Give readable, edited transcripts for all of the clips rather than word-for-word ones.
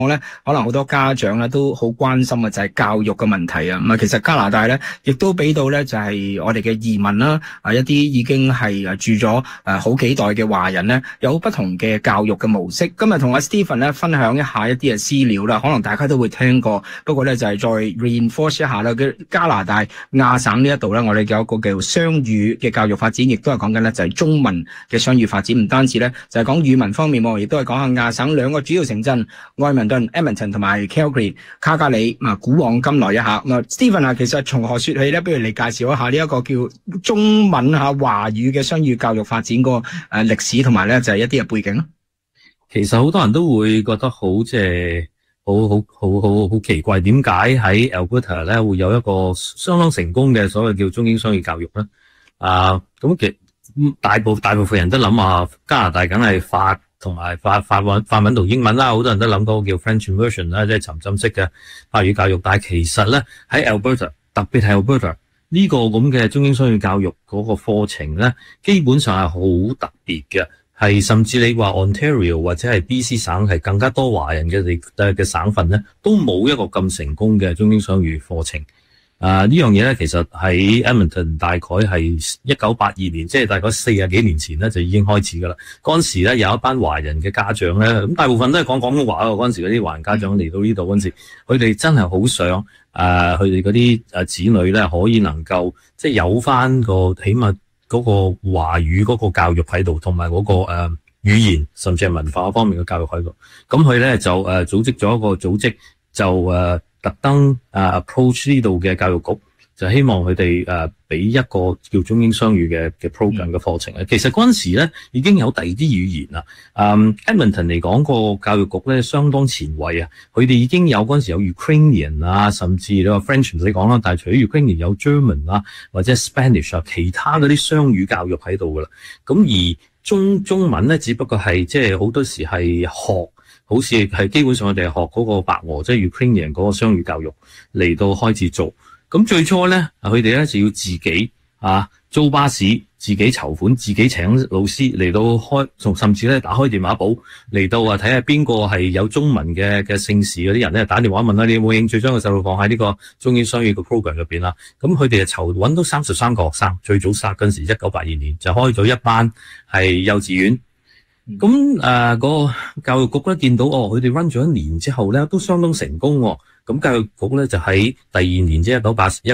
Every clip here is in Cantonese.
咧，可能好多家長咧都好關心嘅就係教育嘅問題啊。咁啊，其實加拿大咧亦都俾到咧就係我哋嘅移民啦，一啲已經係住咗好幾代嘅華人咧，有不同嘅教育嘅模式。今日同阿 Stephen 咧分享一下一啲嘅資料啦，可能大家都會聽過，不過咧就係再 reinforce 一下啦。嘅加拿大亞省呢一度咧，我哋有一個叫雙語嘅教育發展，亦都係講緊咧就係中文嘅雙語發展，唔單止咧就係講語文方面喎，亦都係講下亞省兩個主要城鎮愛民Edmonton 同埋 Calgary 卡加里古往今來一下。Stephen 啊，其實從何說起咧？不如你介紹一下呢一個叫中文華語嘅雙語教育發展個歷史同埋咧就係一啲嘅背景。 其實好多人都會覺得好即係好奇怪，點解喺 Alberta 咧會有一個相當成功嘅所謂叫中英雙語教育咧？咁其實大部分人都諗下加拿大梗係法同埋法文同英文啦，好多人都諗到叫 French immersion 啦，即係沉浸式嘅法語教育。但係其實咧喺 Alberta， 特別係 Alberta 呢個咁嘅中英雙語教育嗰個課程咧，基本上係好特別嘅，係甚至你話 Ontario 或者係 BC 省係更加多華人嘅省份咧，都冇一個咁成功嘅中英雙語課程。呢樣嘢咧，其實喺 Edmonton 大概係1982年，即係大概40幾年前咧就已經開始噶啦。嗰陣時咧有一班華人嘅家長咧，咁大部分都係講廣東話。嗰陣時嗰啲華人家長嚟到呢度嗰陣時，佢哋真係好想佢哋嗰啲子女咧可以能夠即係有翻個起碼嗰個華語嗰個教育喺度，同埋嗰個語言甚至係文化方面嘅教育喺度。咁佢咧就組織咗一個組織，就特登approach 呢度嘅教育局，就希望佢哋俾一個叫中英雙語嘅 program 嘅課程咧。其實嗰陣時咧已經有第二啲語言啦。Edmonton 嚟講個教育局咧相當前衛啊，佢哋已經有嗰陣時有 Ukrainian 啊，甚至你話 French 唔使講啦，但係除咗 Ukrainian 有 German 啊或者 Spanish 啊，其他嗰啲雙語教育喺度噶啦。咁而中文咧，只不過係即係好多時係學。好似係基本上我哋係學嗰個白俄，即係 Ukrainian 嗰個雙語教育嚟到開始做。咁最初咧，佢哋咧就要自己租巴士，自己籌款，自己請老師嚟到開，甚至咧打開電話簿嚟到睇下邊個係有中文嘅姓氏嗰啲人咧，打電話問下你有冇興趣將個細路放喺呢個中英雙語嘅 program 入邊啦。咁佢哋就揾到33個學生，最早嗰陣時1982年就開咗一班係幼稚園。咁個教育局咧見到佢哋 run 咗一年之後咧都相當成功。咁教育局咧就喺第二年，即係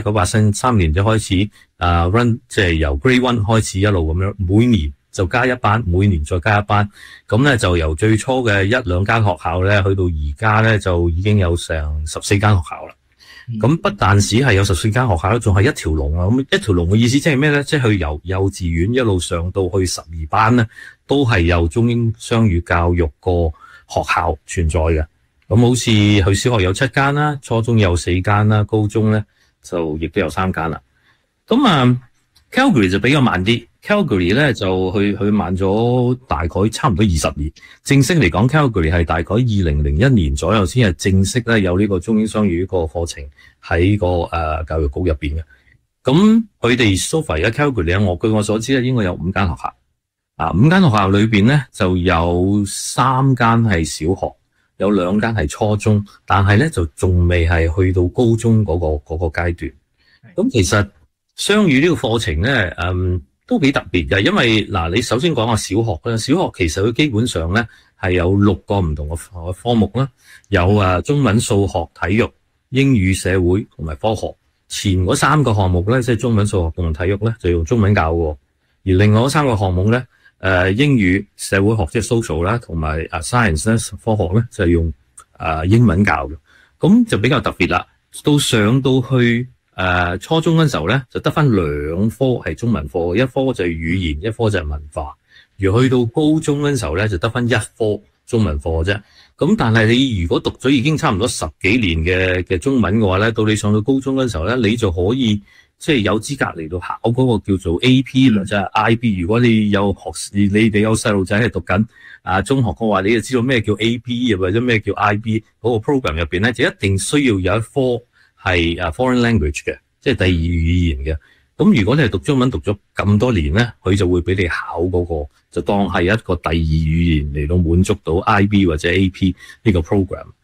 1983年就開始run， 即係由 Grade 1開始一路咁樣，每年就加一班，每年再加一班。咁咧就由最初嘅1-2間學校咧，去到而家咧就已經有成14間學校啦。咁不但止係有14間學校咧，仲係一條龍啊！咁一條龍嘅意思即係咩咧？即係佢由幼稚園一路上到去12班咧，都係有中英雙語教育個學校存在嘅。咁好似佢小學有7間啦，初中有4間啦，高中咧就亦都有3間啦。咁Calgary 就比較慢啲。Calgary 咧就去慢咗大概差唔多20年。正式嚟講 Calgary 係大概2001年左右先係正式咧有呢個中英雙語個課程喺個教育局入邊嘅。咁佢哋 so far 而家 Calgary 咧，據我所知咧應該有5間學校。5間學校裏邊咧就有3間係小學，有2間係初中，但係咧就仲未係去到高中嗰個階段。咁其實雙語呢個課程咧，都幾特別嘅，因為你首先講下小學啦。小學其實佢基本上咧係有6個唔同嘅科目啦，有中文、數學、體育、英語、社會同埋科學。前嗰3個項目咧，即係中文、數學同體育咧，就用中文教嘅；而另外嗰3個項目咧，英語、社會學即係 social 啦，同埋science 咧，科學咧就係用英文教嘅。咁就比較特別啦。上到去初中嗰陣時候咧，就得翻2科係中文課，一科就係語言，一科就係文化。而去到高中嗰陣時候咧，就得翻1科中文課啫。咁但係你如果讀咗已經差唔多10幾年嘅中文嘅話咧，到你上到高中嗰陣時候咧，你就可以即係有資格嚟到考嗰個叫做 AP 或者係 IB。如果你有你哋有細路仔係讀緊中學嘅話，你就知道咩叫 AP 或者咩叫 IB 嗰個 program 入邊咧，就一定需要有一科係foreign language 嘅，即係第二語言嘅。咁如果你係讀中文讀咗咁多年咧，佢就會俾你考嗰個，就當係一個第二語言嚟到滿足到 IB 或者 AP 呢個 program。